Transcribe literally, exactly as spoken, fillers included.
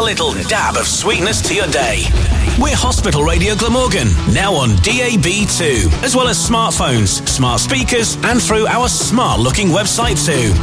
little dab of sweetness to your day. We're Hospital Radio Glamorgan, now on D A B too, as well as smartphones, smart speakers, and through our smart-looking website too.